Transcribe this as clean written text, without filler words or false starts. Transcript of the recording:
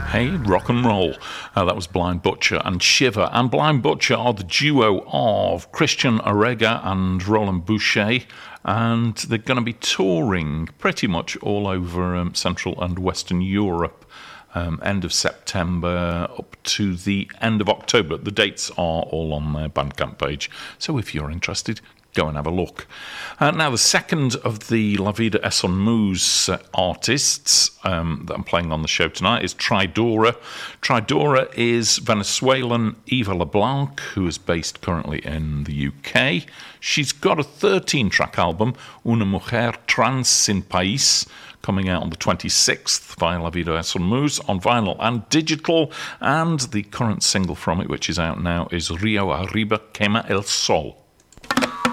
Hey, rock and roll. That was Blind Butcher and Shiver. And Blind Butcher are the duo of Christian Orega and Roland Boucher. And they're going to be touring pretty much all over Central and Western Europe. End of September up to the end of October. The dates are all on their Bandcamp page. So if you're interested, go and have a look. Now, the second of the La Vida es un Mus artists that I'm playing on the show tonight is Tridora. Tridora is Venezuelan Eva LeBlanc, who is based currently in the UK. She's got a 13-track album, Una Mujer Trans Sin País, coming out on the 26th via La Vida es un Mus on vinyl and digital. And the current single from it, which is out now, is Rio Arriba Quema el Sol.